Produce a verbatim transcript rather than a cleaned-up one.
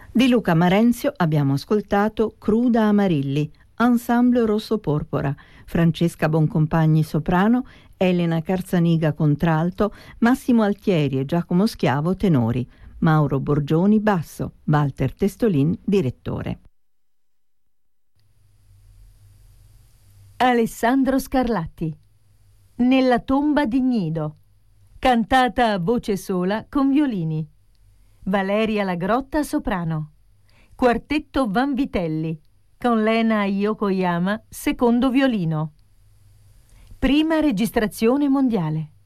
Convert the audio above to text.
Di Luca Marenzio abbiamo ascoltato Cruda Amarilli, Ensemble Rosso Porpora, Francesca Boncompagni soprano, Elena Carzaniga contralto, Massimo Altieri e Giacomo Schiavo tenori, Mauro Borgioni basso, Walter Testolin direttore. Alessandro Scarlatti, Nella tomba di Gnido, cantata a voce sola con violini. Valeria Lagrotta soprano. Quartetto Vanvitelli con Lena Yokoyama secondo violino. Prima registrazione mondiale.